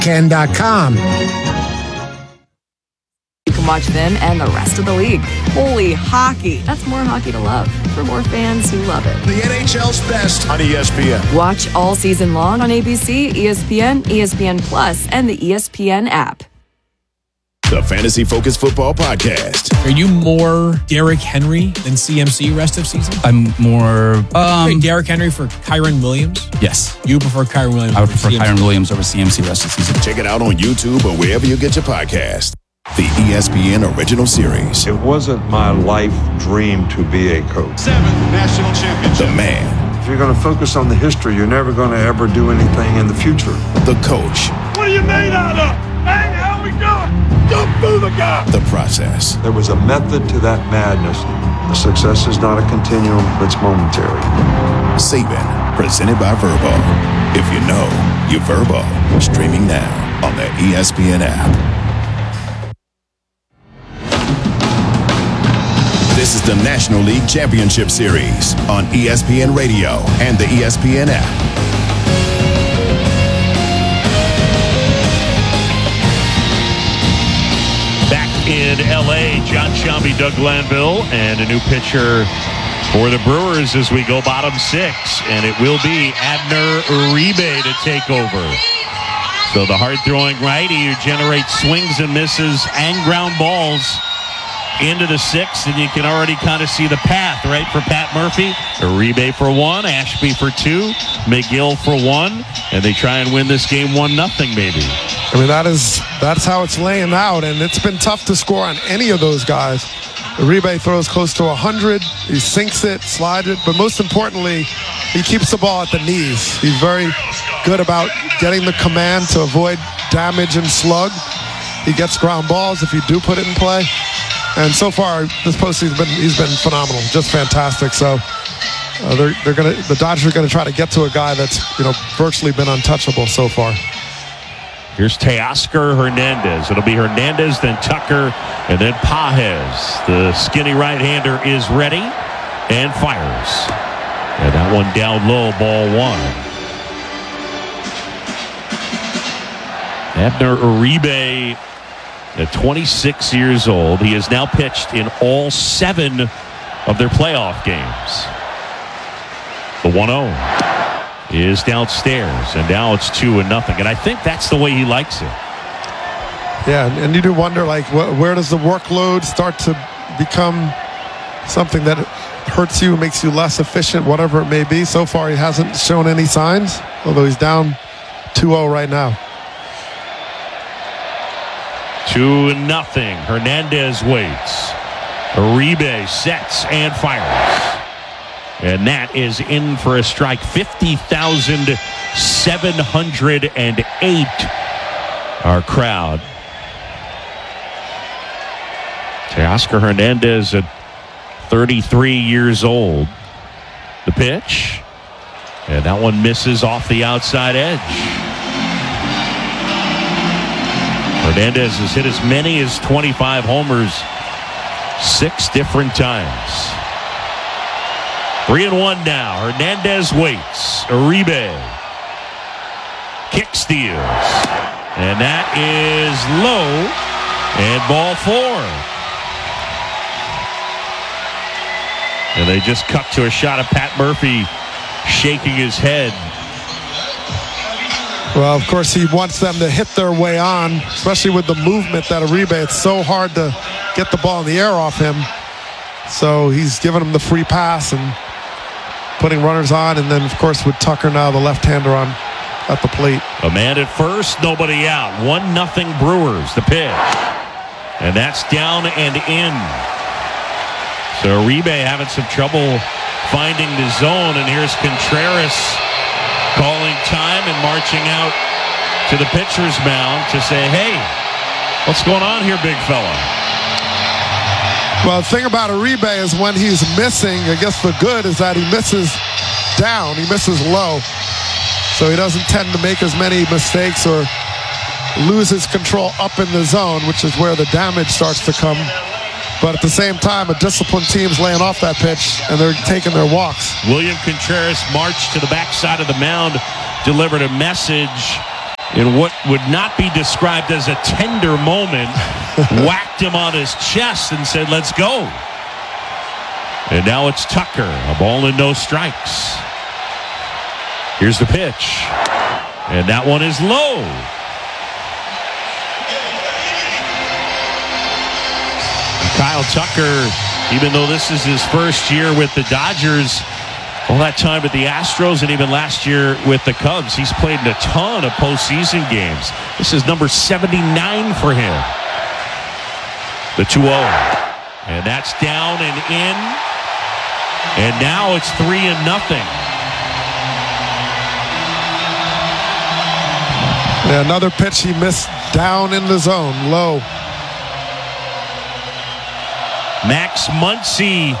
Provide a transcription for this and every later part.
Can.com. You can watch them and the rest of the league. Holy hockey. That's more hockey to love for more fans who love it. The NHL's best on ESPN. Watch all season long on ABC, ESPN, ESPN Plus, and the ESPN app. The Fantasy Focus Football Podcast. Are you more Derrick Henry than CMC rest of season? I'm more... Derrick Henry for Kyron Williams? Yes. You prefer Kyron Williams? I would prefer Kyron Williams over CMC rest of season. Check it out on YouTube or wherever you get your podcast. The ESPN Original Series. It wasn't my life dream to be a coach. 7th national championship. The man. If you're going to focus on the history, you're never going to ever do anything in the future. The coach. What are you made out of? Hey, how we doing? Jump through the guy. The process. There was a method to that madness. The success is not a continuum, it's momentary. Saban, presented by Verbo. If you know, you Verbo. Streaming now on the ESPN app. This is the National League Championship Series on ESPN Radio and the ESPN app. Back in L.A., John Shelby, Doug Glanville, and a new pitcher for the Brewers as we go bottom 6. And it will be Abner Uribe to take over. So the hard-throwing righty who generates swings and misses and ground balls into the 6th, and you can already kind of see the path, right, for Pat Murphy. Uribe for 1, Ashby for 2, McGill for 1, and they try and win this game 1-0 maybe. I mean, that's how it's laying out, and it's been tough to score on any of those guys. Uribe throws close to 100. He sinks it, slides it, but most importantly, he keeps the ball at the knees. He's very good about getting the command to avoid damage and slug. He gets ground balls if you do put it in play. And so far, this postseason, he's been phenomenal, just fantastic. So the Dodgers are gonna try to get to a guy that's virtually been untouchable so far. Here's Teoscar Hernandez. It'll be Hernandez, then Tucker, and then Pages. The skinny right-hander is ready and fires. And that one down low, ball 1. Abner Uribe, at 26 years old, he has now pitched in all 7 of their playoff games. The 1-0 is downstairs, and now it's 2-0. And I think that's the way he likes it. Yeah, and you do wonder, where does the workload start to become something that hurts you, makes you less efficient, whatever it may be. So far, he hasn't shown any signs, although he's down 2-0 right now. 2-0. Hernandez waits. Uribe sets and fires. And that is in for a strike. 50,708 our crowd. Teoscar Hernandez at 33 years old. The pitch. And that one misses off the outside edge. Hernandez has hit as many as 25 homers 6 different times. 3-1 now. Hernandez waits. Uribe. Kick steals. And that is low. And ball 4. And they just cut to a shot of Pat Murphy shaking his head. Well, of course, he wants them to hit their way on, especially with the movement that Uribe. It's so hard to get the ball in the air off him. So he's giving them the free pass and putting runners on. And then, of course, with Tucker now, the left-hander on at the plate. A man at first, nobody out. 1-0 Brewers, the pitch. And that's down and in. So Uribe having some trouble finding the zone. And here's Contreras calling time and marching out to the pitcher's mound to say, hey, what's going on here, big fella? Well, the thing about Uribe is when he's missing, I guess the good is that he misses down, he misses low. So he doesn't tend to make as many mistakes or lose his control up in the zone, which is where the damage starts to come. But at the same time, a disciplined team's laying off that pitch, and they're taking their walks. William Contreras marched to the backside of the mound, delivered a message in what would not be described as a tender moment, whacked him on his chest and said, let's go. And now it's Tucker, a ball and no strikes. Here's the pitch. And that one is low. Kyle Tucker, even though this is his first year with the Dodgers, all that time with the Astros and even last year with the Cubs, he's played in a ton of postseason games. This is number 79 for him. The 2-0. And that's down and in. And now it's 3-0. Yeah, another pitch he missed down in the zone, low. Max Muncy,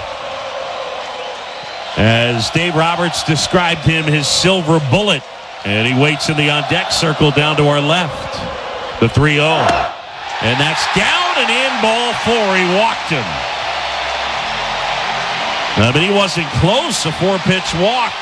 as Dave Roberts described him, his silver bullet. And he waits in the on-deck circle down to our left. The 3-0. And that's down and in, ball 4. He walked him. But he wasn't close, a 4-pitch walk.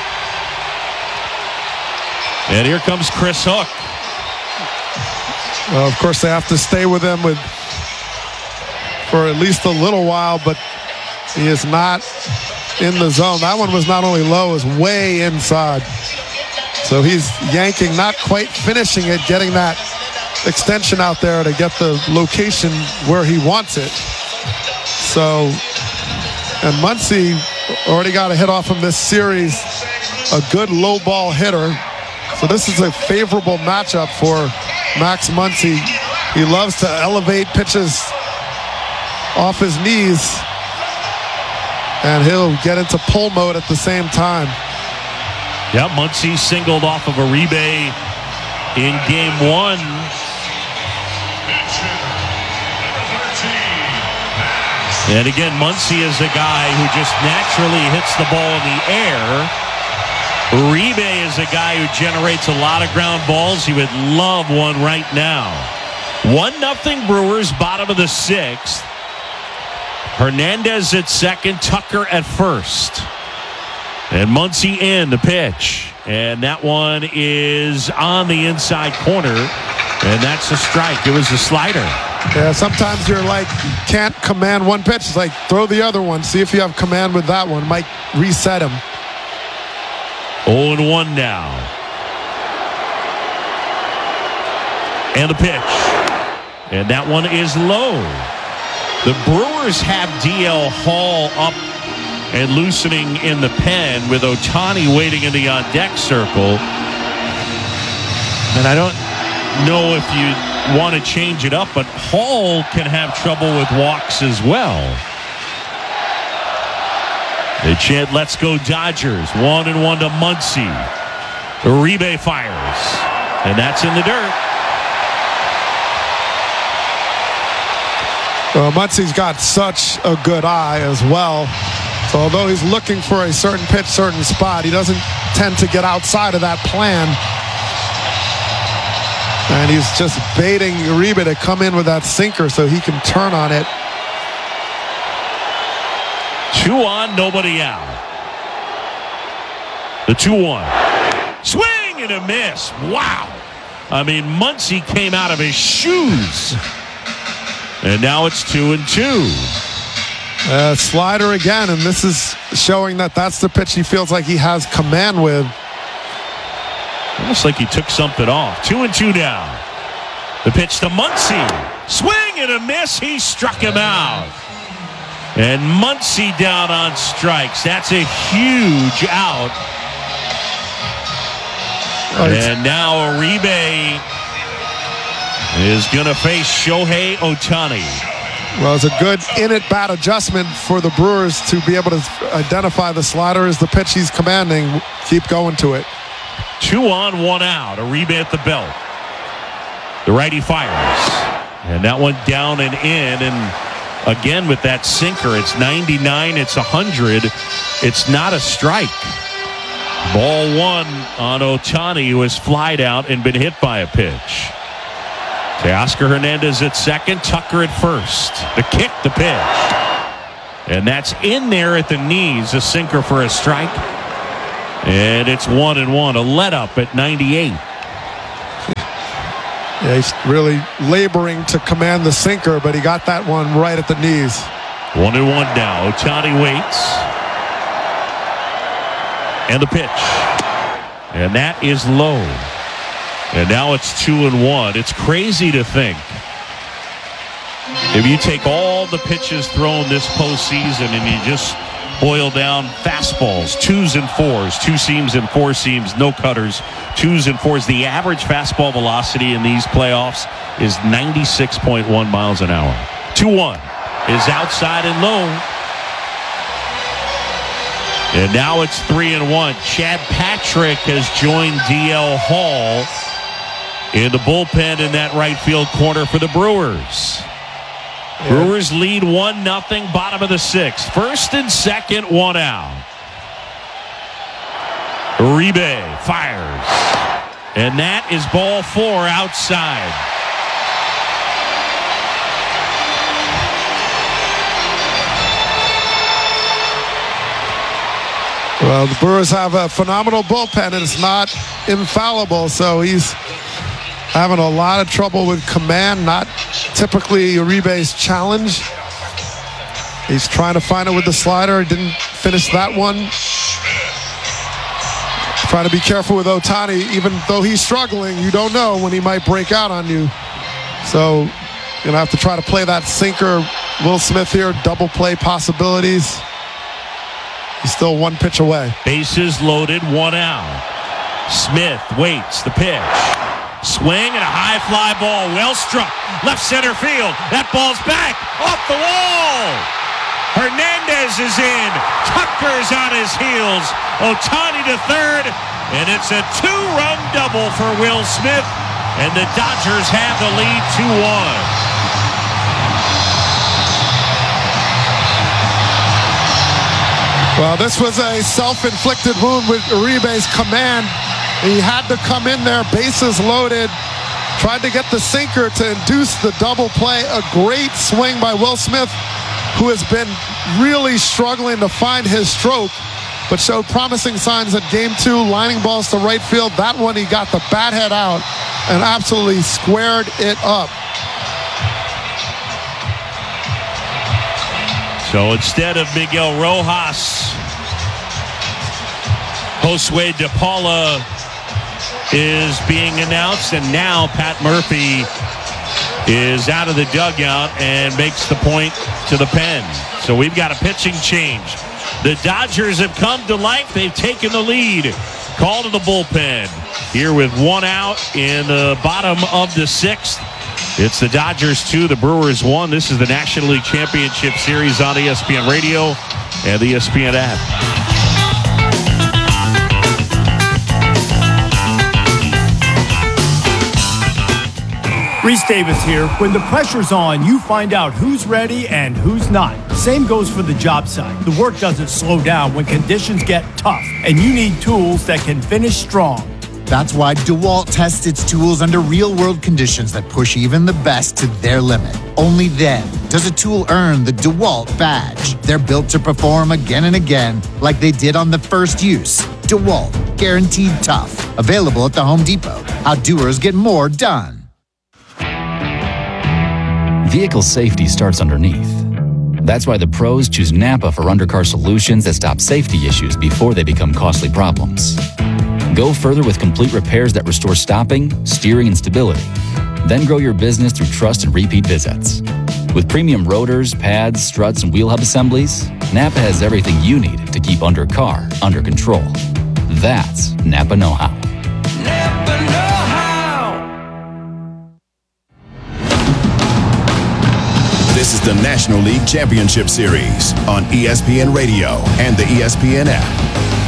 And here comes Chris Hook. Well, of course, they have to stay with him for at least a little while, but he is not in the zone. That one was not only low, it was way inside. So he's yanking, not quite finishing it, getting that extension out there to get the location where he wants it. So, and Muncy already got a hit off him this series, a good low ball hitter. So this is a favorable matchup for Max Muncy. He loves to elevate pitches off his knees, and he'll get into pull mode at the same time. Yeah, Muncy singled off of Uribe in game 1. And again, Muncy is a guy who just naturally hits the ball in the air. Uribe is a guy who generates a lot of ground balls. He would love one right now. 1-0 Brewers, bottom of the 6th. Hernandez at second, Tucker at first. And Muncy in the pitch. And that one is on the inside corner. And that's a strike. It was a slider. Yeah, sometimes you're like, can't command one pitch. It's like, throw the other one. See if you have command with that one. Might reset him. 0-1 now. And the pitch. And that one is low. The Brewers have DL Hall up and loosening in the pen with Ohtani waiting in the on-deck circle. And I don't know if you want to change it up, but Hall can have trouble with walks as well. They chant, let's go Dodgers. 1-1 to Muncy. Uribe fires. And that's in the dirt. Well, Muncy's got such a good eye as well. So although he's looking for a certain pitch, certain spot, he doesn't tend to get outside of that plan. And he's just baiting Uribe to come in with that sinker so he can turn on it. 2 on, nobody out. The 2-1. Swing and a miss. Wow. I mean, Muncy came out of his shoes. And now it's 2-2. Slider again, and this is showing that that's the pitch he feels like he has command with. Almost like he took something off. 2-2 now. The pitch to Muncy. Swing and a miss. He struck him out. And Muncy down on strikes. That's a huge out. And now Uribe is going to face Shohei Ohtani. Well, it's a good in-at-bat adjustment for the Brewers to be able to identify the slider as the pitch he's commanding. Keep going to it. 2 on, 1 out. Uribe at the belt. The righty fires. And that one down and in. And again with that sinker, it's 99, it's 100. It's not a strike. Ball 1 on Ohtani, who has flied out and been hit by a pitch. Teoscar Hernandez at second, Tucker at first. The kick, the pitch. And that's in there at the knees, a sinker for a strike. And it's 1-1, a let up at 98. Yeah, he's really laboring to command the sinker, but he got that one right at the knees. 1-1 now. Ohtani waits. And the pitch. And that is low. And now it's 2-1. It's crazy to think, if you take all the pitches thrown this postseason and you just boil down fastballs, 2s and 4s, 2 seams and 4 seams, no cutters, 2s and 4s. The average fastball velocity in these playoffs is 96.1 miles an hour. 2-1 is outside and low. And now it's 3-1. Chad Patrick has joined DL Hall in the bullpen in that right field corner for the Brewers. Yeah. Brewers lead 1-0, bottom of the 6th. First and second, 1 out. Uribe fires. And that is ball 4 outside. Well, the Brewers have a phenomenal bullpen, and it's not infallible, so he's having a lot of trouble with command, not typically Uribe's challenge. He's trying to find it with the slider. He didn't finish that one. Trying to be careful with Ohtani. Even though he's struggling, you don't know when he might break out on you. So you're going to have to try to play that sinker. Will Smith here, double play possibilities. He's still 1 pitch away. Bases loaded, 1 out. Smith waits the pitch. Swing and a high fly ball. Well struck. Left center field. That ball's back. Off the wall. Hernandez is in. Tucker's on his heels. Ohtani to third. And it's a 2-run double for Will Smith. And the Dodgers have the lead 2-1. Well, this was a self-inflicted wound with Uribe's command. He had to come in there, bases loaded, tried to get the sinker to induce the double play. A great swing by Will Smith, who has been really struggling to find his stroke, but showed promising signs at Game 2, lining balls to right field. That one, he got the bat head out and absolutely squared it up. So instead of Miguel Rojas, Josue De Paula is being announced, and now Pat Murphy is out of the dugout and makes the point to the pen. So we've got a pitching change. The Dodgers have come to life. They've taken the lead. Call to the bullpen here with 1 out in the bottom of the 6th. It's the Dodgers 2, the Brewers 1. This is the National League Championship Series on ESPN Radio and the ESPN app. Reese Davis here. When the pressure's on, you find out who's ready and who's not. Same goes for the job site. The work doesn't slow down when conditions get tough, and you need tools that can finish strong. That's why DeWalt tests its tools under real-world conditions that push even the best to their limit. Only then does a tool earn the DeWalt badge. They're built to perform again and again, like they did on the first use. DeWalt, guaranteed tough. Available at the Home Depot. How doers get more done. Vehicle safety starts underneath. That's why the pros choose Napa for undercar solutions that stop safety issues before they become costly problems. Go further with complete repairs that restore stopping, steering, and stability. Then grow your business through trust and repeat visits. With premium rotors, pads, struts, and wheel hub assemblies, Napa has everything you need to keep undercar under control. That's Napa know-how. Napa know-how. This is the National League Championship Series on ESPN Radio and the ESPN app.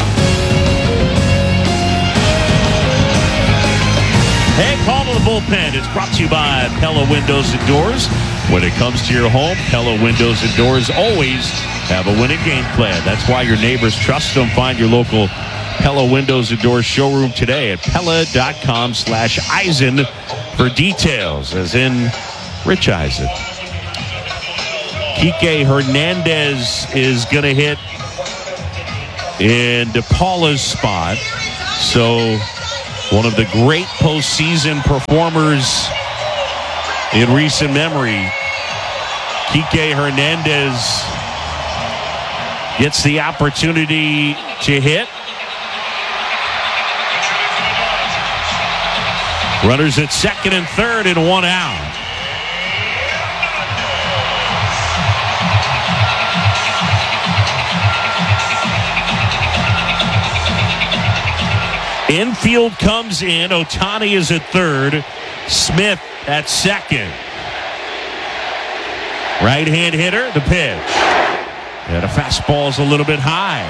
Hey, call to the bullpen. It's brought to you by Pella Windows and Doors. When it comes to your home, Pella Windows and Doors always have a winning game plan. That's why your neighbors trust them. Find your local Pella Windows and Doors showroom today at Pella.com/Eisen for details, as in Rich Eisen. Kike Hernandez is going to hit in De Paula's spot. So one of the great postseason performers in recent memory. Kike Hernandez gets the opportunity to hit. Runners at second and third and one out. Infield comes in. Ohtani is at third. Smith at second. Right-hand hitter, the pitch. And a fastball is a little bit high.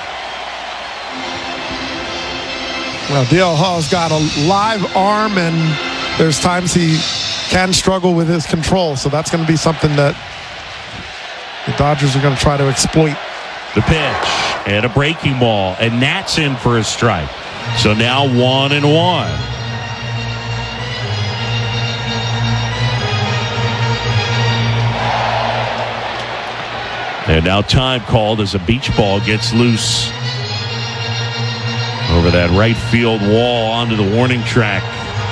Well, DL Hall's got a live arm, and there's times he can struggle with his control. So that's going to be something that the Dodgers are going to try to exploit. The pitch and a breaking ball, and Nat's in for a strike. So now 1-1. And now time called as a beach ball gets loose over that right field wall onto the warning track.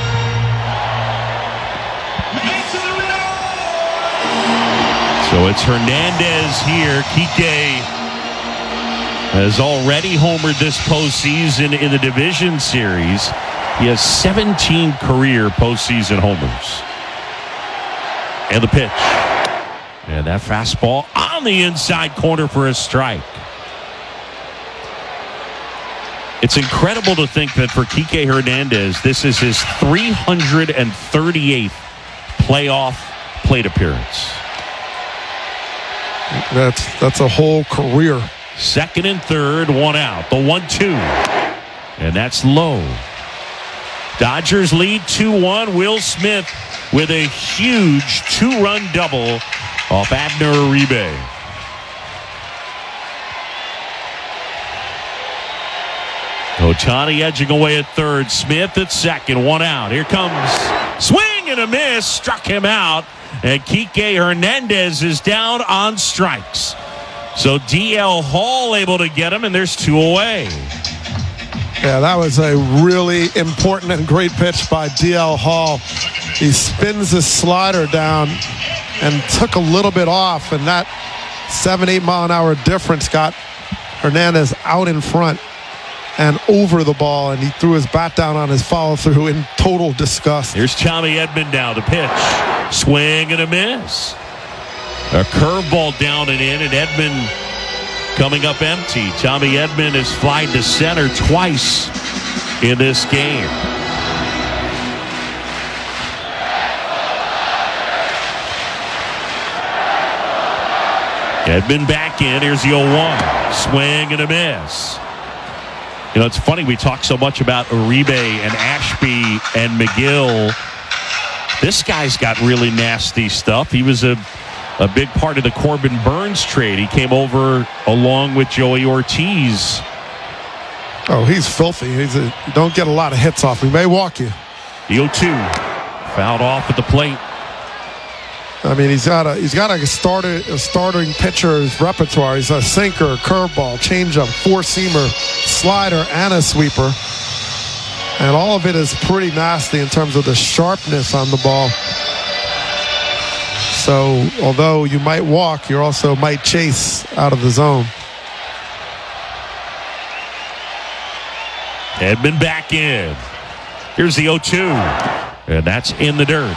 So it's Hernandez here. Kike has already homered this postseason in the division series. He has 17 career postseason homers. And the pitch. And that fastball on the inside corner for a strike. It's incredible to think that for Kike Hernandez, this is his 338th playoff plate appearance. That's a whole career. Second and third, one out. The 1-2. And that's low. Dodgers lead 2-1. Will Smith with a huge two-run double off Abner Uribe. Ohtani edging away at third. Smith at second. One out. Here comes swing and a miss. Struck him out. And Kike Hernandez is down on strikes. So DL Hall able to get him, and there's two away. Yeah, that was a really important and great pitch by DL Hall. He spins his slider down and took a little bit off, and that 7-8 mile an hour difference got Hernandez out in front and over the ball, and he threw his bat down on his follow-through in total disgust. Here's Tommy Edman now, the pitch. Swing and a miss. A curveball down and in, and Edman coming up empty. Tommy Edman has flied to center twice in this game. Edman back in. Here's the 0-1. Swing and a miss. You know, it's funny, we talk so much about Uribe and Ashby and McGill. This guy's got really nasty stuff. He was a big part of the Corbin Burns trade. He came over along with Joey Ortiz. Oh, he's filthy. You don't get a lot of hits off him. He may walk you. The 0-2. Fouled off at the plate. I mean, he's got a starting pitcher's repertoire. He's a sinker, curveball, changeup, four-seamer, slider, and a sweeper. And all of it is pretty nasty in terms of the sharpness on the ball. So, although you might walk, you also might chase out of the zone. Edman back in. Here's the 0-2. And that's in the dirt.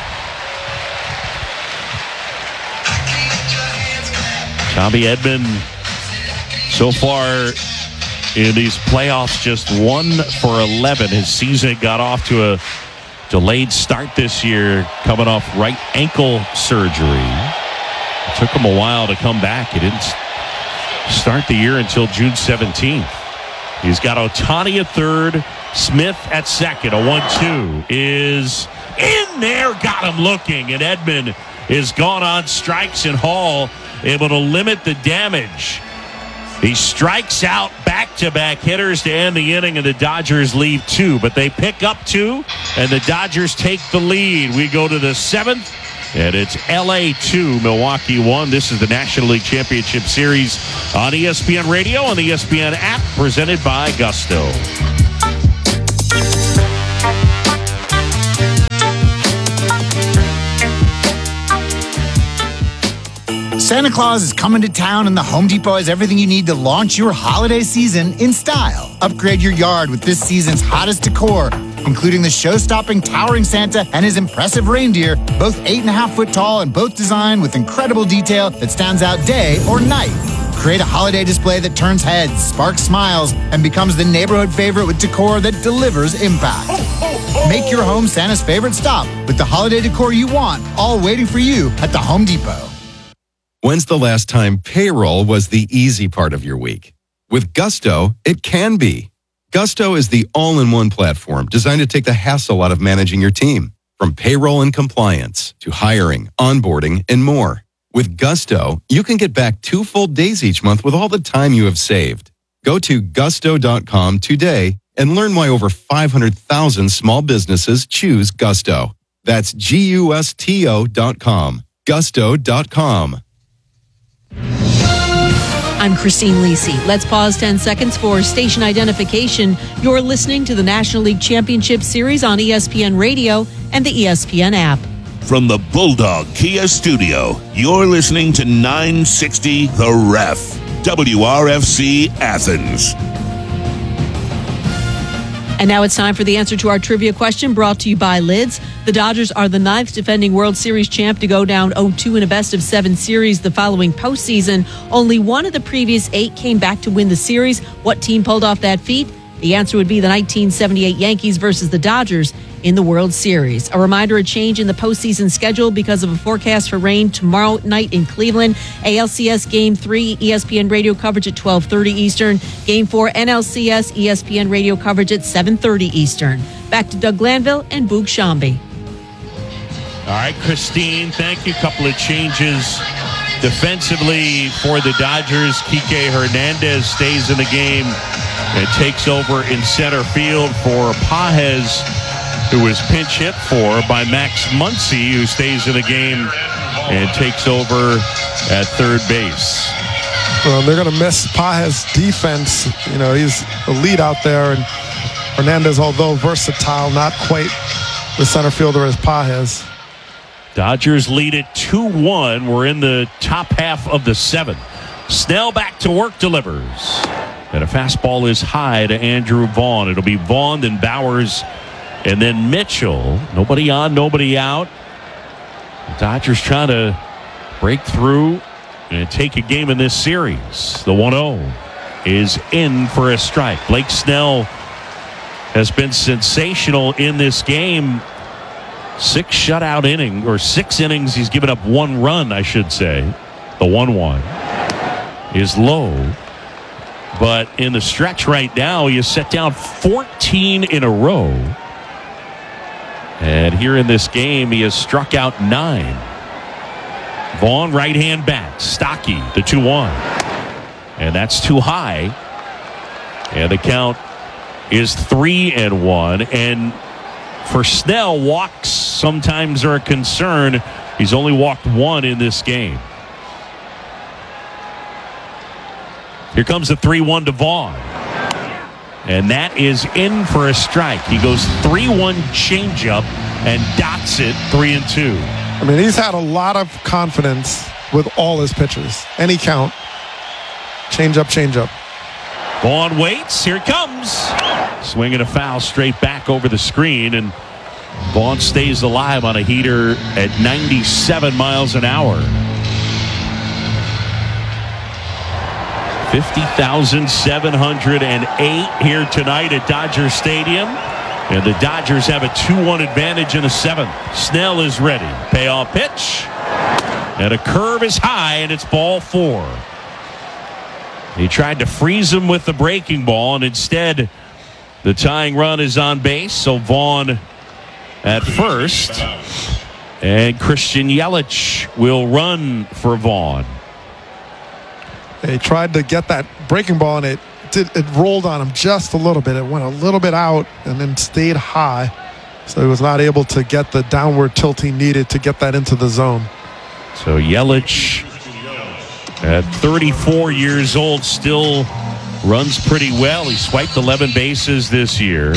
Tommy Edman, so far in these playoffs, just 1 for 11. His season got off to a delayed start this year, coming off right ankle surgery. It took him a while to come back. He didn't start the year until June 17th. He's got Ohtani at third, Smith at second. A 1-2 is in there, got him looking, and Edman is gone on strikes, and Hall able to limit the damage. He strikes out back-to-back hitters to end the inning, and the Dodgers leave 2. But they pick up 2, and the Dodgers take the lead. We go to the 7th, and it's LA 2, Milwaukee 1. This is the National League Championship Series on ESPN Radio and the ESPN app, presented by Gusto. Santa Claus is coming to town, and the Home Depot has everything you need to launch your holiday season in style. Upgrade your yard with this season's hottest decor, including the show-stopping towering Santa and his impressive reindeer, both 8.5-foot tall and both designed with incredible detail that stands out day or night. Create a holiday display that turns heads, sparks smiles, and becomes the neighborhood favorite with decor that delivers impact. Make your home Santa's favorite stop with the holiday decor you want, all waiting for you at the Home Depot. When's the last time payroll was the easy part of your week? With Gusto, it can be. Gusto is the all-in-one platform designed to take the hassle out of managing your team, from payroll and compliance to hiring, onboarding, and more. With Gusto, you can get back 2 full days each month with all the time you have saved. Go to gusto.com today and learn why over 500,000 small businesses choose Gusto. That's GUSTO.com. Gusto.com. I'm Christine Lisi. Let's pause 10 seconds for station identification. You're listening to the National League Championship Series on ESPN Radio and the ESPN app. From the Bulldog Kia Studio, you're listening to 960 The Ref, WRFC Athens. And now it's time for the answer to our trivia question brought to you by Lids. The Dodgers are the 9th defending World Series champ to go down 0-2 in a best-of-7 series the following postseason. Only one of the previous 8 came back to win the series. What team pulled off that feat? The answer would be the 1978 Yankees versus the Dodgers in the World Series. A reminder, a change in the postseason schedule because of a forecast for rain tomorrow night in Cleveland. ALCS Game 3, ESPN radio coverage at 12:30 Eastern. Game 4, NLCS, ESPN radio coverage at 7:30 Eastern. Back to Doug Glanville and Boog Shambi. All right, Christine, thank you. A couple of changes defensively for the Dodgers. Kike Hernandez stays in the game and takes over in center field for Pages, who was pinch hit for by Max Muncy, who stays in the game and takes over at third base. Well, they're going to miss Pages' defense. You know, he's elite out there, and Hernandez, although versatile, not quite the center fielder as Pages. Dodgers lead it 2-1. We're in the top half of the 7th. Snell back to work, delivers. And a fastball is high to Andrew Vaughn. It'll be Vaughn, then Bowers, and then Mitchell. Nobody on, nobody out. The Dodgers trying to break through and take a game in this series. The 1-0 is in for a strike. Blake Snell has been sensational in this game. 6 shutout innings, or 6 innings. He's given up 1 run, I should say. The 1-1 is low. But in the stretch right now, he has set down 14 in a row. And here in this game, he has struck out 9. Vaughn, right-hand bat. Stocky, the 2-1. And that's too high. And the count is 3-1. And for Snell, walks sometimes are a concern. He's only walked 1 in this game. Here comes the 3-1 to Vaughn. And that is in for a strike. He goes 3-1 changeup and dots it 3-2. I mean, he's had a lot of confidence with all his pitches. Any count. Changeup. Vaughn waits. Here it comes. Swinging a foul straight back over the screen. And Vaughn stays alive on a heater at 97 miles an hour. 50,708 here tonight at Dodger Stadium. And the Dodgers have a 2-1 advantage in the 7th. Snell is ready. Payoff pitch. And a curve is high, and it's ball 4. He tried to freeze him with the breaking ball, and instead the tying run is on base. So Vaughn at first. And Christian Yelich will run for Vaughn. They tried to get that breaking ball, and it rolled on him just a little bit. It went a little bit out and then stayed high. So he was not able to get the downward tilt he needed to get that into the zone. So Yelich, at 34 years old, still runs pretty well. He swiped 11 bases this year.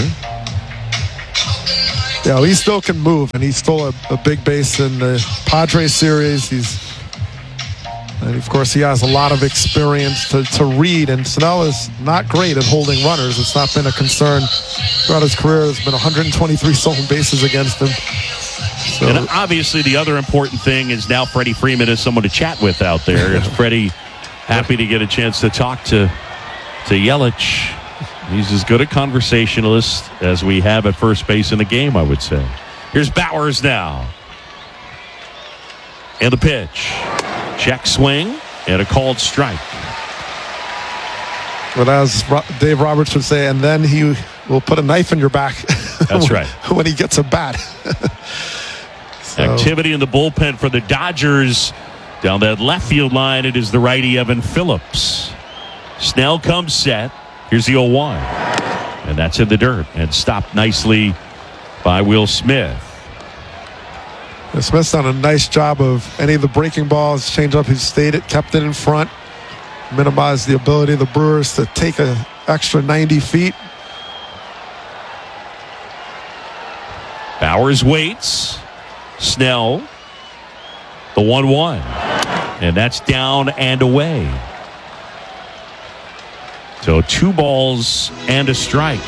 Yeah, he still can move, and he stole a big base in the Padres series. He's And, of course, he has a lot of experience to read, and Snell is not great at holding runners. It's not been a concern throughout his career. There's been 123 stolen bases against him. So, and obviously the other important thing is now Freddie Freeman is someone to chat with out there. Is Freddie happy to get a chance to talk to Yelich? He's as good a conversationalist as we have at first base in the game, I would say. Here's Bowers now. And the pitch. Check swing and a called strike. But as Dave Roberts would say, and then he will put a knife in your back. That's right. When he gets a bat. Activity in the bullpen for the Dodgers. Down that left field line, it is the righty Evan Phillips. Snell comes set. Here's the 0-1. And that's in the dirt and stopped nicely by Will Smith. Smith's done a nice job of any of the breaking balls, change up. He's stayed it, kept it in front, minimized the ability of the Brewers to take an extra 90 feet. Bowers waits. Snell, the 1-1. And that's down and away. So 2 balls and a strike.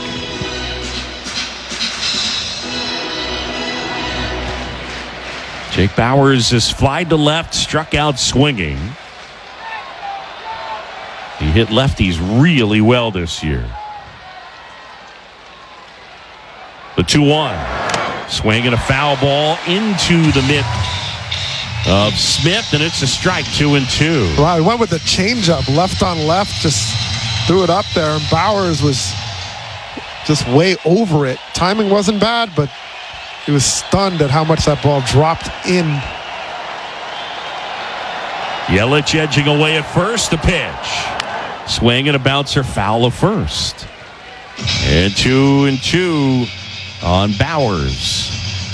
Jake Bowers is flied to left, struck out swinging. He hit lefties really well this year. The 2-1. Swinging a foul ball into the mitt of Smith, and it's a strike. 2-2. Wow, he went with the changeup, left on left, just threw it up there, and Bowers was just way over it. Timing wasn't bad, but he was stunned at how much that ball dropped in. Yelich edging away at first. The pitch. Swing and a bouncer, foul of first. And 2-2 on Bowers.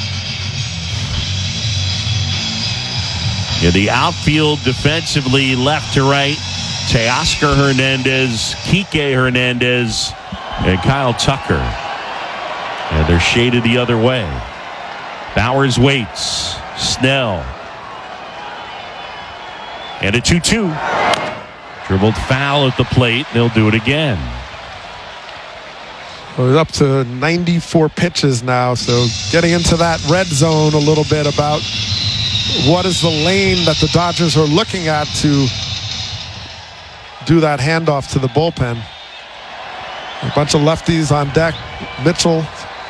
In the outfield defensively, left to right, Teoscar Hernandez, Kike Hernandez, and Kyle Tucker. And they're shaded the other way. Bowers waits. Snell. And a 2-2. Dribbled foul at the plate. They'll do it again. We're up to 94 pitches now, so getting into that red zone a little bit about what is the lane that the Dodgers are looking at to do that handoff to the bullpen. A bunch of lefties on deck. Mitchell.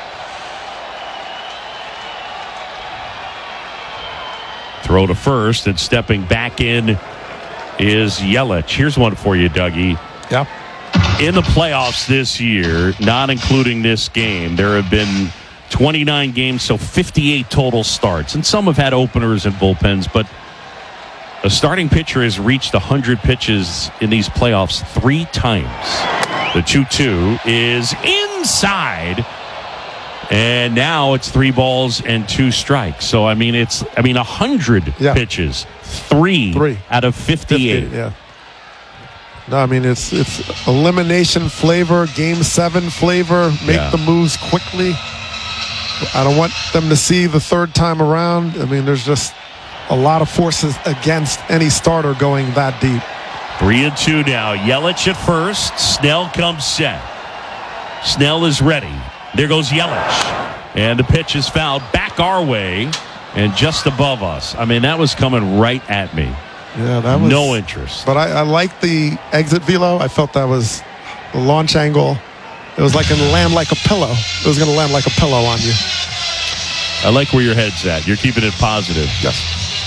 Throw to first, and stepping back in is Yelich. Here's one for you, Dougie. Yeah. In the playoffs this year, not including this game, there have been 29 games, so 58 total starts. And some have had openers and bullpens, but a starting pitcher has reached 100 pitches in these playoffs 3 times. The 2-2 is inside. And now it's 3 balls and 2 strikes. So, I mean, 100 pitches. 3 out of 58. Yeah. No, I mean, it's elimination flavor, game 7 flavor, make the moves quickly. I don't want them to see the third time around. I mean, there's just a lot of forces against any starter going that deep. 3-2 now. Yelich at first. Snell comes set. Snell is ready. There goes Yelich. And the pitch is fouled back our way and just above us. I mean, that was coming right at me. Yeah, that was no interest. But I like the exit velo. I felt that was the launch angle. It was like going to land like a pillow. It was going to land like a pillow on you. I like where your head's at. You're keeping it positive. Yes.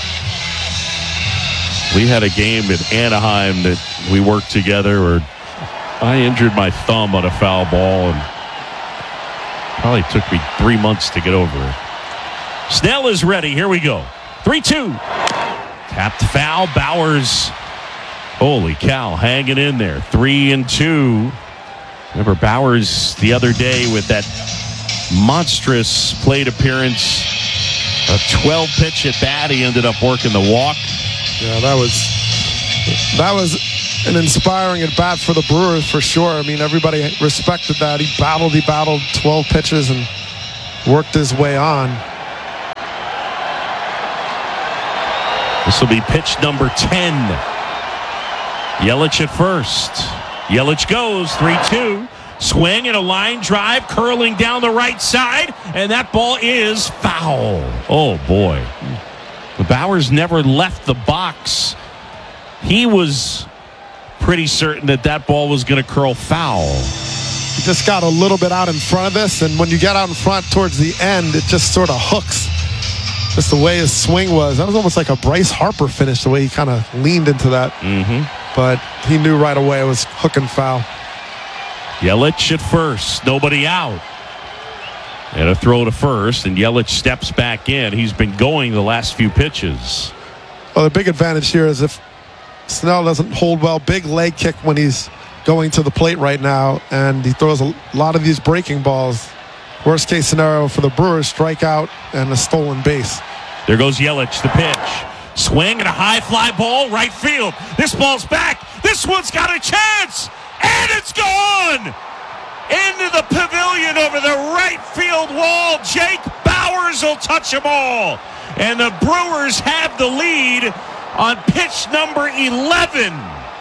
We had a game in Anaheim that we worked together where I injured my thumb on a foul ball, and probably took me 3 months to get over it. Snell is ready. Here we go. 3-2. Tapped foul. Bowers. Holy cow. Hanging in there. 3-2. Remember Bowers the other day with that monstrous plate appearance. A 12-pitch at bat. He ended up working the walk. Yeah, that was an inspiring at bat for the Brewers for sure. I mean, everybody respected that. He battled 12 pitches and worked his way on. This will be pitch number 10. Yelich at first. Yelich goes 3-2. Swing and a line drive curling down the right side, and that ball is foul. Oh, boy. Bauers never left the box. He was pretty certain that ball was going to curl foul. He just got a little bit out in front of this, and when you get out in front towards the end, it just sort of hooks. Just the way his swing was. That was almost like a Bryce Harper finish, the way he kind of leaned into that. But he knew right away it was hook and foul. Yelich at first, nobody out. And a throw to first, and Yelich steps back in. He's been going the last few pitches. Well, the big advantage here is if Snell doesn't hold well, big leg kick when he's going to the plate right now, and he throws a lot of these breaking balls. Worst case scenario for the Brewers, strikeout and a stolen base. There goes Yelich, the pitch. Swing and a high fly ball, right field. This ball's back. This one's got a chance. And it's gone! Into the pavilion over the right field wall. Jake Bauers will touch them all. And the Brewers have the lead on pitch number 11.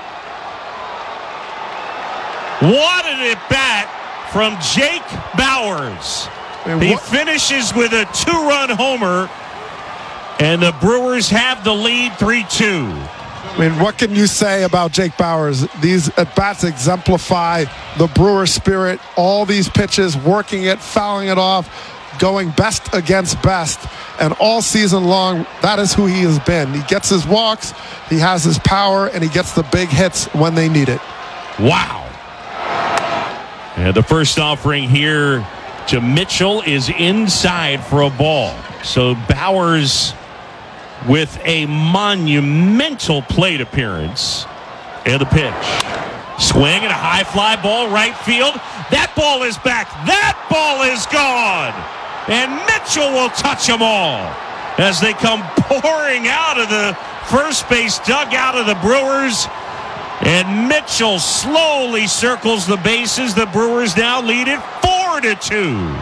What an at-bat from Jake Bauers. He finishes with a 2-run homer, and the Brewers have the lead 3-2. I mean, what can you say about Jake Bauers? These at-bats exemplify the Brewer spirit. All these pitches, working it, fouling it off, going best against best. And all season long, that is who he has been. He gets his walks, he has his power, and he gets the big hits when they need it. Wow. And the first offering here to Mitchell is inside for a ball. So Bauers with a monumental plate appearance. And the pitch. Swing and a high fly ball, right field. That ball is back. That ball is gone. And Mitchell will touch them all as they come pouring out of the first base dugout of the Brewers. And Mitchell slowly circles the bases. The Brewers now lead it 4-2.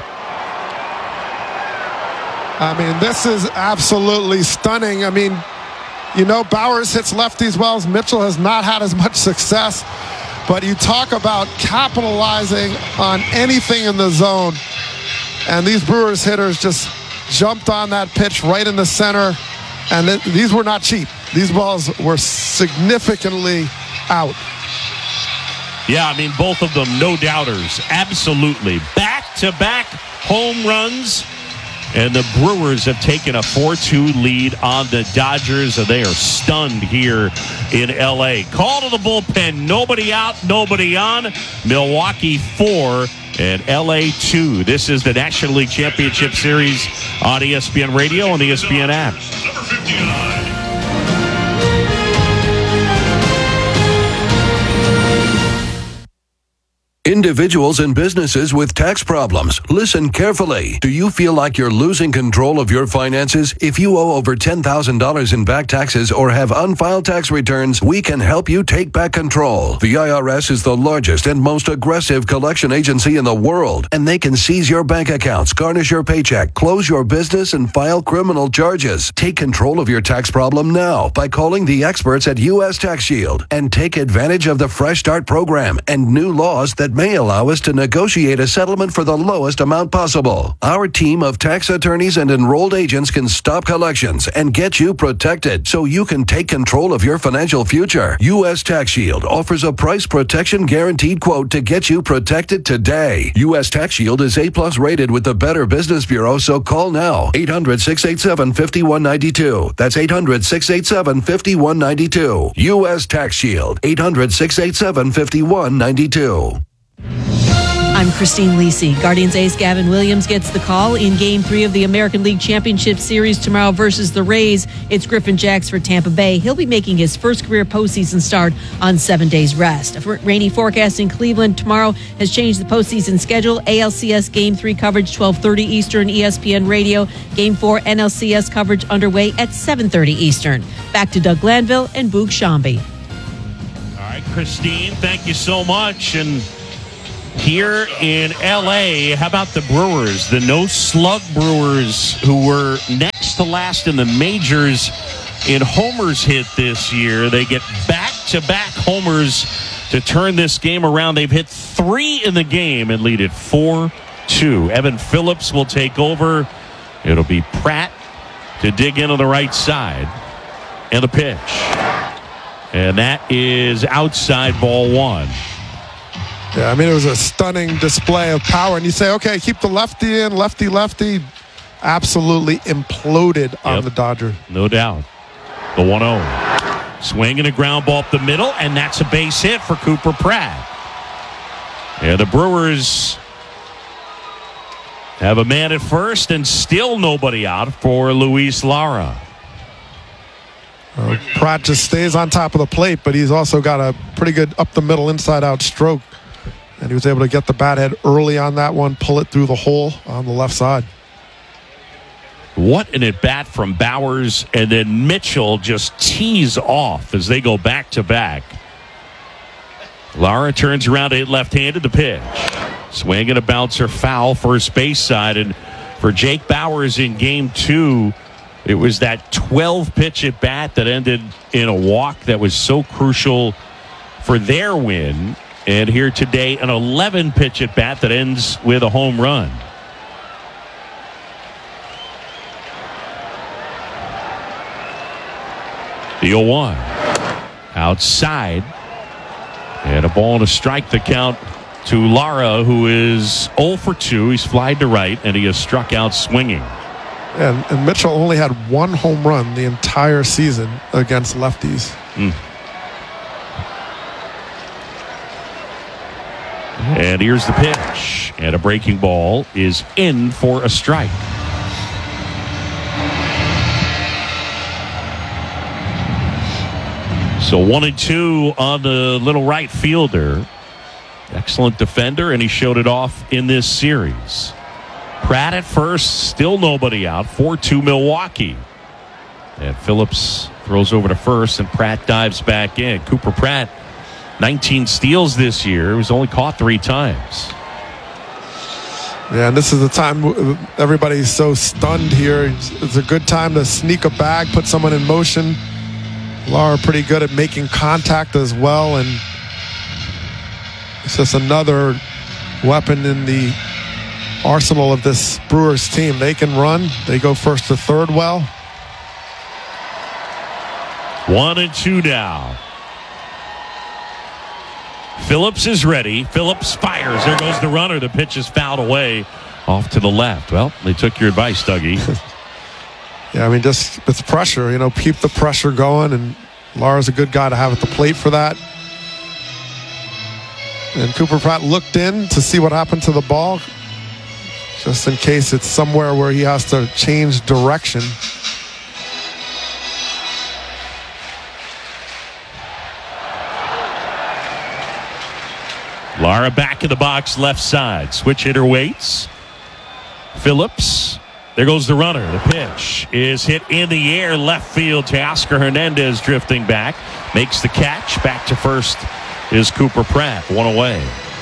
I mean, this is absolutely stunning. I mean, you know, Bauers hits lefties well. Mitchell has not had as much success. But you talk about capitalizing on anything in the zone. And these Brewers hitters just jumped on that pitch right in the center. And these were not cheap. These balls were significantly out. Yeah, I mean, both of them, no doubters. Absolutely. Back-to-back home runs. And the Brewers have taken a 4-2 lead on the Dodgers, and they are stunned here in L.A. Call to the bullpen. Nobody out, nobody on. Milwaukee 4 and L.A. 2. This is the National League Championship Series on ESPN Radio and the ESPN app. Number 59. Individuals and businesses with tax problems, listen carefully. Do you feel like you're losing control of your finances? If you owe over $10,000 in back taxes or have unfiled tax returns, we can help you take back control. The IRS is the largest and most aggressive collection agency in the world, and they can seize your bank accounts, garnish your paycheck, close your business, and file criminal charges. Take control of your tax problem now by calling the experts at U.S. Tax Shield and take advantage of the Fresh Start program and new laws that may allow us to negotiate a settlement for the lowest amount possible. Our team of tax attorneys and enrolled agents can stop collections and get you protected so you can take control of your financial future. U.S. Tax Shield offers a price protection guaranteed quote to get you protected today. U.S. Tax Shield is A+ rated with the Better Business Bureau, so call now. 800-687-5192. That's 800-687-5192. U.S. Tax Shield. 800-687-5192. I'm Christine Lisi. Guardians ace Gavin Williams gets the call in Game 3 of the American League Championship Series tomorrow versus the Rays. It's Griffin Jacks for Tampa Bay. He'll be making his first career postseason start on 7 days rest. A rainy forecast in Cleveland tomorrow has changed the postseason schedule. ALCS Game 3 coverage 12:30 Eastern, ESPN Radio. Game 4 NLCS coverage underway at 7:30 Eastern. Back to Doug Glanville and Boog Shambi. All right, Christine, thank you so much. And here in L.A., how about the Brewers? The no-slug Brewers, who were next to last in the majors in homers hit this year. They get back-to-back homers to turn this game around. They've hit 3 in the game and lead it 4-2. Evan Phillips will take over. It'll be Pratt to dig in on the right side. And the pitch. And that is outside, ball 1. Yeah, I mean, it was a stunning display of power. And you say, okay, keep the lefty in, lefty. Absolutely imploded on the Dodgers. No doubt. The 1-0. Swinging a ground ball up the middle, and that's a base hit for Cooper Pratt. And the Brewers have a man at first and still nobody out for Luis Lara. Pratt just stays on top of the plate, but he's also got a pretty good up-the-middle, inside-out stroke. And he was able to get the bat head early on that one, pull it through the hole on the left side. What an at-bat from Bowers, and then Mitchell just tees off as they go back-to-back. Lara turns around to hit left-handed, the pitch. Swing and a bouncer foul for his base side. And for Jake Bowers in Game 2, it was that 12-pitch at-bat that ended in a walk that was so crucial for their win. And here today, an 11-pitch at-bat that ends with a home run. The 0-1. Outside. And a ball and a strike, the count to Lara, who is 0 for 2. He's flied to right, and he has struck out swinging. And Mitchell only had 1 home run the entire season against lefties. And here's the pitch. And a breaking ball is in for a strike. So 1-2 on the little right fielder. Excellent defender, and he showed it off in this series. Pratt at first, still nobody out. 4-2 Milwaukee. And Phillips throws over to first, and Pratt dives back in. Cooper Pratt, 19 steals this year. He was only caught 3 times. Yeah, and this is the time everybody's so stunned here. It's a good time to sneak a bag, put someone in motion. Lara pretty good at making contact as well, and it's just another weapon in the arsenal of this Brewers team. They can run. They go first to third well. 1-2 now. Phillips is ready. Phillips fires. There goes the runner. The pitch is fouled away off to the left. Well, they took your advice, Dougie. Yeah, I mean, just with pressure, keep the pressure going, and Lara's a good guy to have at the plate for that. And Cooper Pratt looked in to see what happened to the ball, just in case it's somewhere where he has to change direction. Lara back in the box, left side. Switch hitter waits. Phillips. There goes the runner. The pitch is hit in the air, left field. Teoscar Hernandez drifting back. Makes the catch. Back to first is Cooper Pratt. 1 away.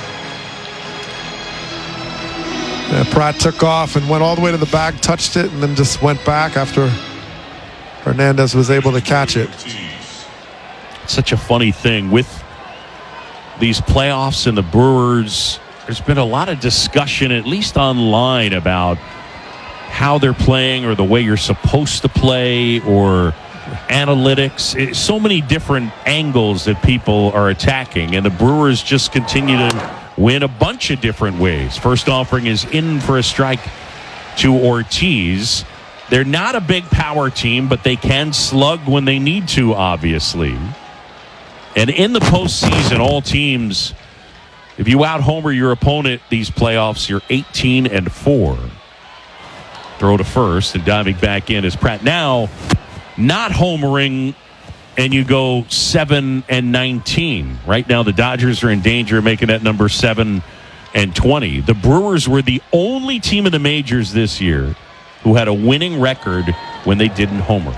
Yeah, Pratt took off and went all the way to the bag, touched it, and then just went back after Hernandez was able to catch it. It's such a funny thing with these playoffs and the Brewers. There's been a lot of discussion, at least online, about how they're playing or the way you're supposed to play or analytics. So many different angles that people are attacking, and the Brewers just continue to win a bunch of different ways. First offering is in for a strike to Ortiz. They're not a big power team, but they can slug when they need to, obviously. And in the postseason, all teams, if you out-homer your opponent these playoffs, you're 18-4. Throw to first, and diving back in is Pratt. Now, not homering, and you go 7-19. Right now, the Dodgers are in danger of making that number 7-20. The Brewers were the only team in the majors this year who had a winning record when they didn't homer.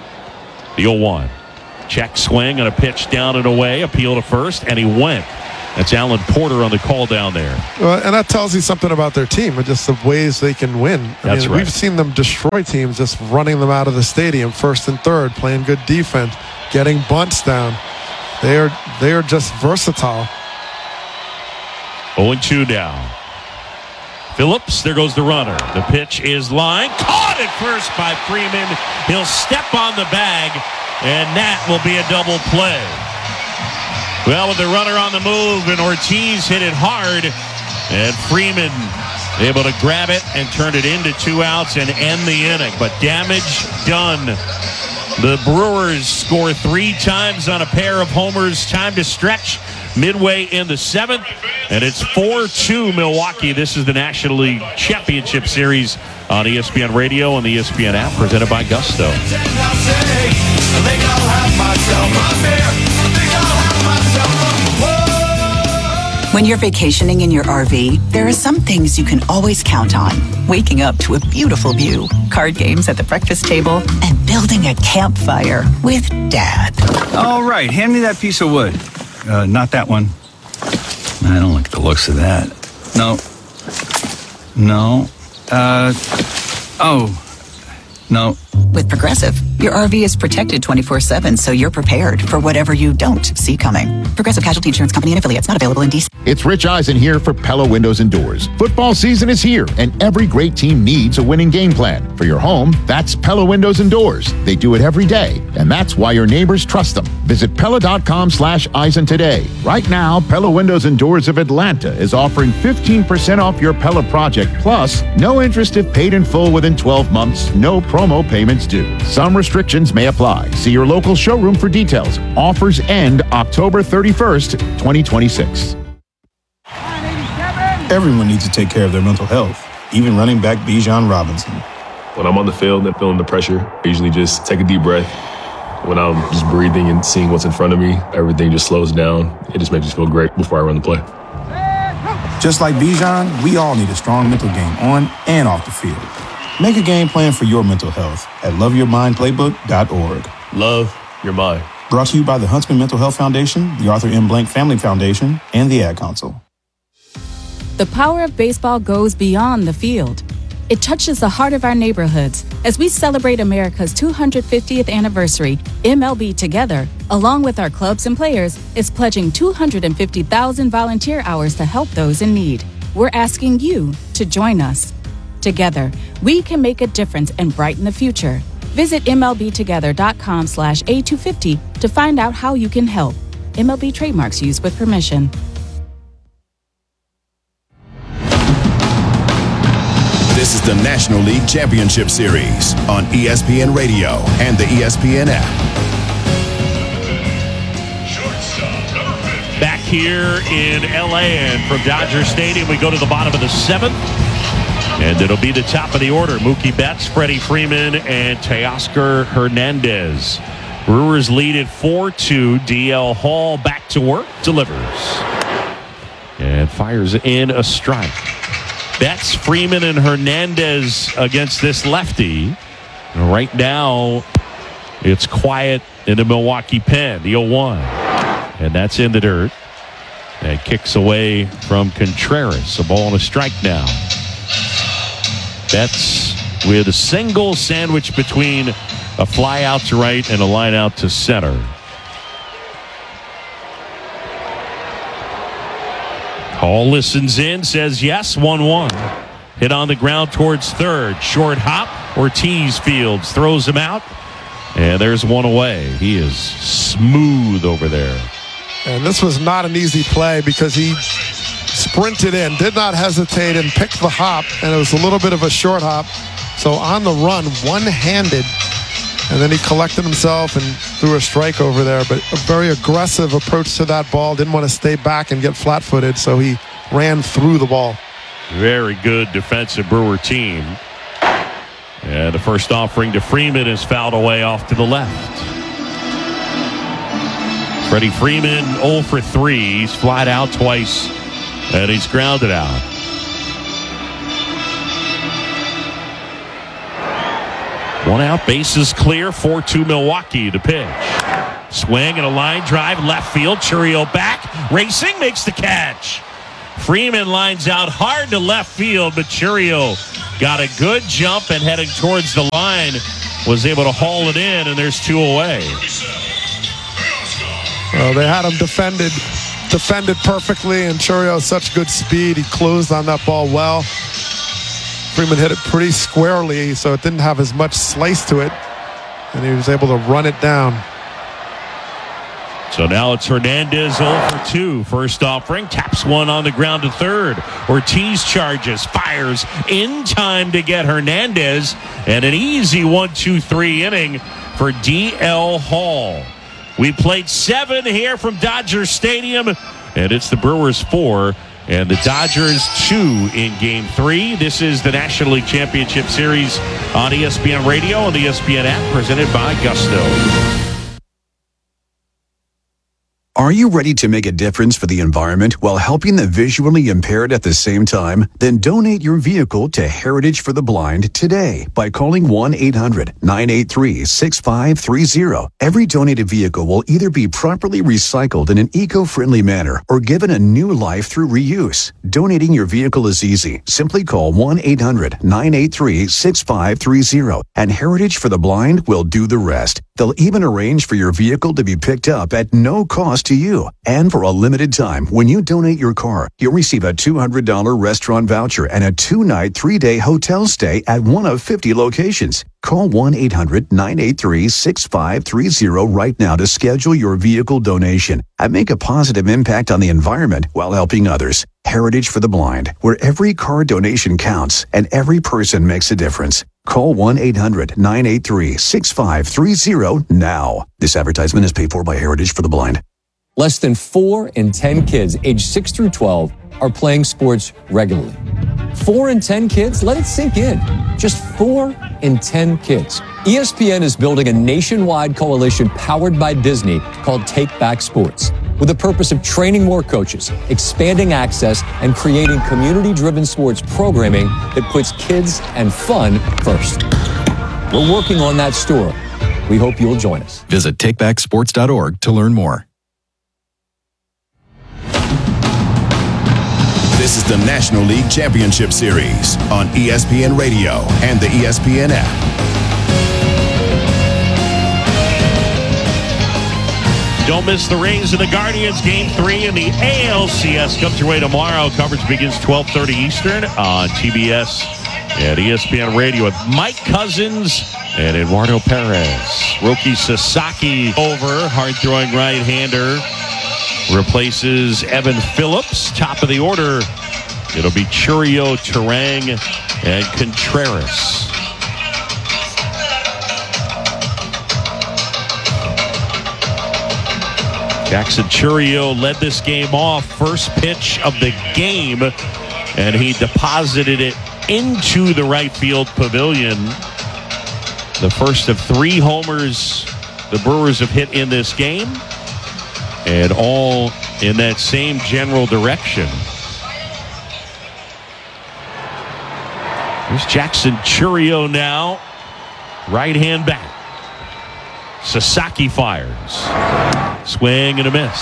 The 0-1. Check swing and a pitch down and away. Appeal to first, and he went. That's Alan Porter on the call down there. Well, and that tells you something about their team and just the ways they can win. That's right. We've seen them destroy teams just running them out of the stadium, first and third, playing good defense, getting bunts down. They are just versatile. 0-2 now. Phillips, there goes the runner. The pitch is lined. Caught at first by Freeman. He'll step on the bag, and that will be a double play. Well, with the runner on the move, and Ortiz hit it hard, and Freeman able to grab it and turn it into 2 outs and end the inning. But damage done. The Brewers score 3 times on a pair of homers. Time to stretch midway in the 7th, and it's 4-2 Milwaukee. This is the National League Championship Series on ESPN Radio and the ESPN app, presented by Gusto. When you're vacationing in your RV, there are some things you can always count on. Waking up to a beautiful view, card games at the breakfast table, and building a campfire with Dad. All right, hand me that piece of wood. Not that one. I don't like the looks of that. No. No. With Progressive, your RV is protected 24/7, so you're prepared for whatever you don't see coming. Progressive Casualty Insurance Company and affiliates, not available in DC. It's Rich Eisen here for Pella Windows and Doors. Football season is here, and every great team needs a winning game plan. For your home, that's Pella Windows and Doors. They do it every day, and that's why your neighbors trust them. Visit Pella.com/Eisen today. Right now, Pella Windows and Doors of Atlanta is offering 15% off your Pella project, plus no interest if paid in full within 12 months, no promo payments due. Some restrictions may apply. See your local showroom for details. Offers end October 31st, 2026. Everyone needs to take care of their mental health, even running back Bijan Robinson. When I'm on the field and feeling the pressure, I usually just take a deep breath. When I'm just breathing and seeing what's in front of me, everything just slows down. It just makes me feel great before I run the play. Just like Bijan, we all need a strong mental game on and off the field. Make a game plan for your mental health at loveyourmindplaybook.org. Love your mind. Brought to you by the Huntsman Mental Health Foundation, the Arthur M. Blank Family Foundation, and the Ad Council. The power of baseball goes beyond the field. It touches the heart of our neighborhoods. As we celebrate America's 250th anniversary, MLB Together, along with our clubs and players, is pledging 250,000 volunteer hours to help those in need. We're asking you to join us. Together, we can make a difference and brighten the future. Visit MLBtogether.com/A250 to find out how you can help. MLB trademarks used with permission. This is the National League Championship Series on ESPN Radio and the ESPN app. Back here in LA and from Dodger Stadium, we go to the bottom of the 7th. And it'll be the top of the order. Mookie Betts, Freddie Freeman, and Teoscar Hernandez. Brewers lead at 4-2. DL Hall back to work, delivers. And fires in a strike. Betts, Freeman, and Hernandez against this lefty. And right now, it's quiet in the Milwaukee pen, the 0-1. And that's in the dirt. And kicks away from Contreras. A ball and a strike now. Betts with a single sandwich between a fly out to right and a line out to center. Hall listens in, says yes, 1-1. Hit on the ground towards third. Short hop. Ortiz fields, throws him out. And there's one away. He is smooth over there. And this was not an easy play because he sprinted in, did not hesitate, and picked the hop, and it was a little bit of a short hop. So on the run, one-handed, and then he collected himself and threw a strike over there, but a very aggressive approach to that ball. Didn't want to stay back and get flat-footed, so he ran through the ball. Very good defensive Brewer team. And the first offering to Freeman is fouled away off to the left. Freddie Freeman 0 for 3. He's flied out twice. And he's grounded out. One out, bases clear, 4-2 Milwaukee to pitch. Swing and a line drive, left field. Chourio back, racing, makes the catch. Freeman lines out hard to left field, but Chourio got a good jump and heading towards the line, was able to haul it in, and there's 2 away. Well, they had him defended perfectly, and Chourio has such good speed. He closed on that ball well. Freeman hit it pretty squarely, so it didn't have as much slice to it, and he was able to run it down. So now it's Hernandez 0 for 2. First offering, taps one on the ground to third. Ortiz charges, fires in time to get Hernandez, and an easy 1-2-3 inning for D.L. Hall. We played 7 here from Dodger Stadium, and it's the Brewers 4 and the Dodgers 2 in Game 3. This is the National League Championship Series on ESPN Radio and the ESPN app, presented by Gusto. Are you ready to make a difference for the environment while helping the visually impaired at the same time? Then donate your vehicle to Heritage for the Blind today by calling 1-800-983-6530. Every donated vehicle will either be properly recycled in an eco-friendly manner or given a new life through reuse. Donating your vehicle is easy. Simply call 1-800-983-6530 and Heritage for the Blind will do the rest. They'll even arrange for your vehicle to be picked up at no cost to you. And for a limited time, when you donate your car, you'll receive a $200 restaurant voucher and a 2-night, 3-day hotel stay at one of 50 locations. Call 1-800-983-6530 right now to schedule your vehicle donation and make a positive impact on the environment while helping others. Heritage for the Blind, where every car donation counts and every person makes a difference. Call 1-800-983-6530 now. This advertisement is paid for by Heritage for the Blind. Less than 4 in 10 kids aged 6 through 12 are playing sports regularly. 4 in 10 kids? Let it sink in. Just 4 in 10 kids. ESPN is building a nationwide coalition powered by Disney called Take Back Sports, with the purpose of training more coaches, expanding access, and creating community-driven sports programming that puts kids and fun first. We're working on that story. We hope you'll join us. Visit takebacksports.org to learn more. This is the National League Championship Series on ESPN Radio and the ESPN app. Don't miss the Rays and the Guardians. Game 3 in the ALCS comes your way tomorrow. Coverage begins 12:30 Eastern on TBS and ESPN Radio with Mike Cousins and Eduardo Perez. Roki Sasaki over, hard-throwing right-hander, replaces Evan Phillips. Top of the order, it'll be Chourio, Turang, and Contreras. Jackson Chourio led this game off. First pitch of the game, and he deposited it into the right field pavilion. The first of 3 homers the Brewers have hit in this game, and all in that same general direction. Here's Jackson Chourio now, right-hand bat. Sasaki fires. Swing and a miss.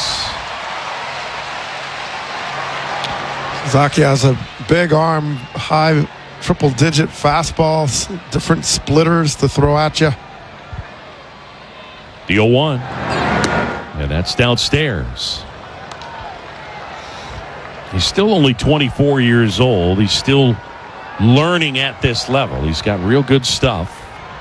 Sasaki has a big arm, high triple-digit fastballs, different splitters to throw at you. Deal 1. And that's downstairs. He's still only 24 years old. He's still learning at this level. He's got real good stuff.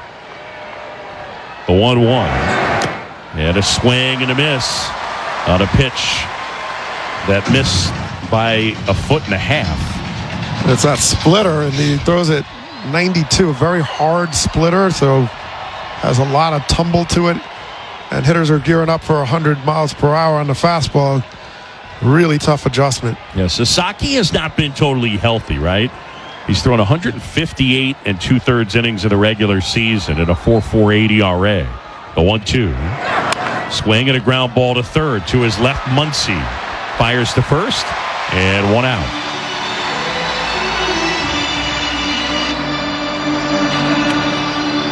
The 1-1. And a swing and a miss on a pitch that missed by 1.5 feet. It's that splitter, and he throws it 92, a very hard splitter, so has a lot of tumble to it. And hitters are gearing up for 100 miles per hour on the fastball. Really tough adjustment. Yeah, Sasaki has not been totally healthy, right? He's thrown 158 and 2/3 innings in the regular season at a 4.48 ERA. The 1-2. Swing and a ground ball to third. To his left, Muncy fires to first, and 1 out.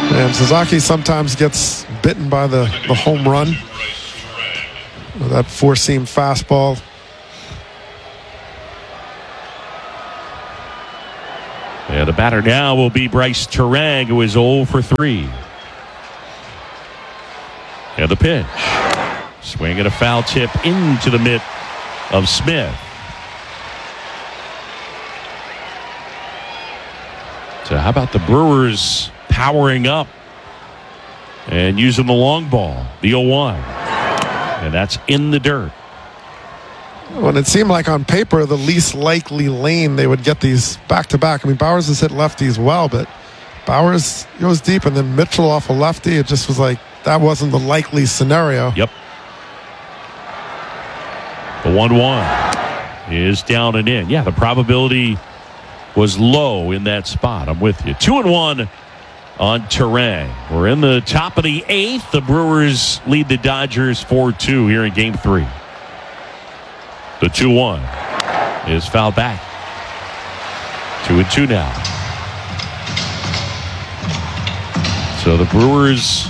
And Sasaki sometimes gets bitten by the home run with that four-seam fastball. Yeah, the batter now will be Bryce Turang, who is 0 for 3. And the pitch. Swing and a foul tip into the mitt of Smith. So how about the Brewers powering up and using the long ball, the 0-1. And that's in the dirt. Well, it seemed like on paper the least likely lane they would get these back-to-back. I mean, Bowers has hit lefties well, but Bowers goes deep, and then Mitchell off a lefty. It just was like that wasn't the likely scenario. Yep. The 1-1 is down and in. Yeah, the probability was low in that spot. I'm with you. 2-1 on Turang. We're in the top of the 8th. The Brewers lead the Dodgers 4-2 here in Game 3. The 2-1 is fouled back. 2-2 now. So the Brewers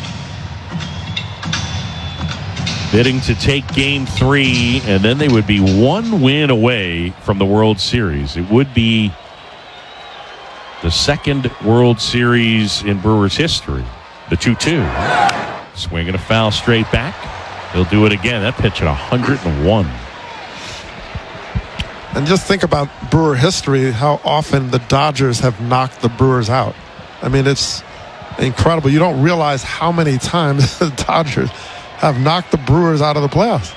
bidding to take Game 3, and then they would be one win away from the World Series. It would be the second World Series in Brewers history. The 2-2. Swinging a foul straight back. He'll do it again. That pitch at 101. And just think about Brewer history, how often the Dodgers have knocked the Brewers out. I mean, it's incredible. You don't realize how many times the Dodgers have knocked the Brewers out of the playoffs.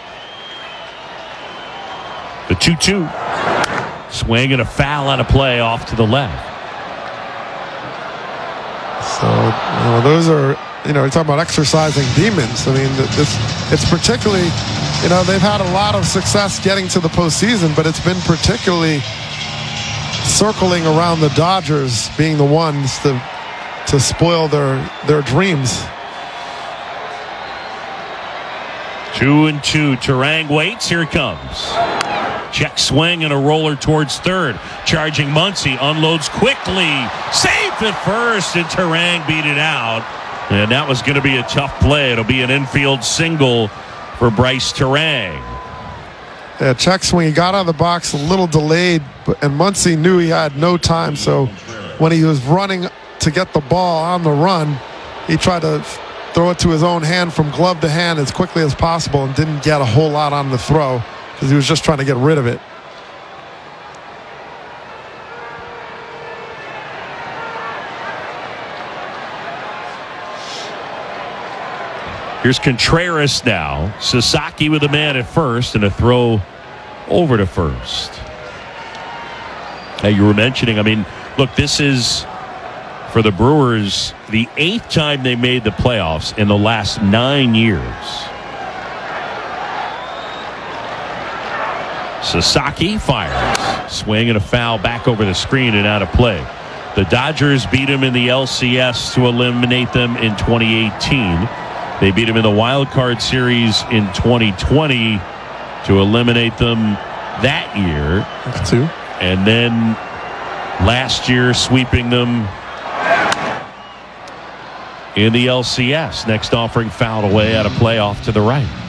The 2-2. Swing and a foul on a play off to the left. So, those are, you're talking about exercising demons. I mean, it's particularly, they've had a lot of success getting to the postseason, but it's been particularly circling around the Dodgers being the ones to spoil their dreams. 2-2. Turang waits. Here it comes. Check swing and a roller towards third. Charging Muncy. Unloads quickly. Safe at first, and Turang beat it out. And that was going to be a tough play. It'll be an infield single for Bryce Turang. Yeah, check swing. He got out of the box a little delayed, and Muncy knew he had no time. So when he was running to get the ball on the run, he tried to throw it to his own hand from glove to hand as quickly as possible and didn't get a whole lot on the throw because he was just trying to get rid of it. Here's Contreras now. Sasaki with a man at first and a throw over to first. Now you were mentioning, look, this is, for the Brewers, the 8th time they made the playoffs in the last 9 years. Sasaki fires. Swing and a foul back over the screen and out of play. The Dodgers beat them in the LCS to eliminate them in 2018. They beat them in the wild card series in 2020 to eliminate them that year. Two. And then last year sweeping them in the LCS. Next offering fouled away out of play off to the right.